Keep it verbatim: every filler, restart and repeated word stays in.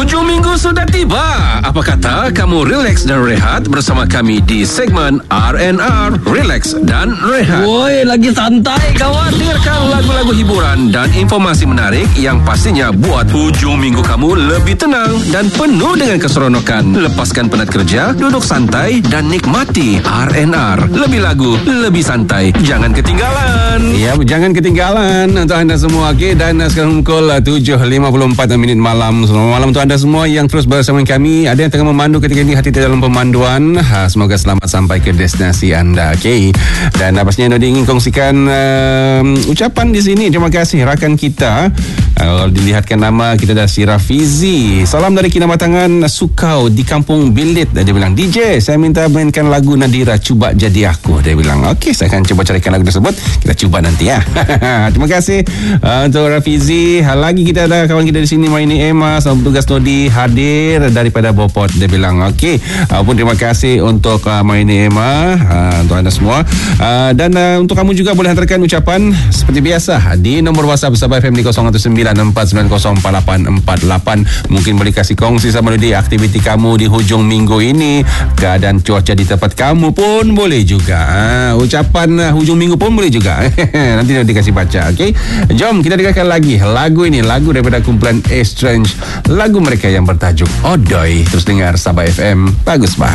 Hujung minggu sudah tiba. Apa kata kamu relax dan rehat bersama kami di segmen R and R, Relax dan Rehat. Woi, lagi santai kawan. Hadirkan lagu-lagu hiburan dan informasi menarik yang pastinya buat hujung minggu kamu lebih tenang dan penuh dengan keseronokan. Lepaskan penat kerja, duduk santai dan nikmati R and R. Lebih lagu, lebih santai. Jangan ketinggalan. Ya, jangan ketinggalan untuk anda semua. Okey, dan sekarang pukul tujuh lima puluh empat minit malam. Selamat malam untuk anda semua yang terus bersama kami. Ada yang tengah memandu ketika ini, hati dalam pemanduan. Ha, semoga selamat sampai ke destinasi anda. Okey. Dan uh, pastinya Nodi ingin kongsikan uh, ucapan di sini. Terima kasih rakan kita. Uh, dilihatkan nama kita dah si Rafizi. Salam dari Kinabatangan Sukau di Kampung Bilit. Dia bilang, D J, saya minta mainkan lagu Nadira, Cuba Jadi Aku. Dia bilang, okey, saya akan cuba carikan lagu tersebut. Kita cuba nanti ya. Terima kasih uh, untuk Rafizi. Hal lagi kita ada kawan kita di sini, Maini Emma, sama petugas Nodi hadir daripada Beauport. Dia bilang, okey. Uh, pun terima kasih untuk uh, Maini Emma, uh, untuk anda semua. Uh, dan uh, untuk kamu juga boleh hantarkan ucapan seperti biasa di nombor WhatsApp Sabah F M di kosong satu sembilan empat sembilan kosong empat lapan empat lapan. Mungkin boleh kasih kongsi sama Nodi aktiviti kamu di hujung minggu ini, keadaan cuaca di tempat kamu pun boleh juga. Uh, ucapan uh, hujung minggu pun boleh juga. Nanti Nodi kasih baca. Okey, jom kita dengarkan lagi lagu ini, lagu daripada kumpulan A Strange, lagu mereka yang bertajuk Odoi. Terus dengar Sabah F M, bagus bah.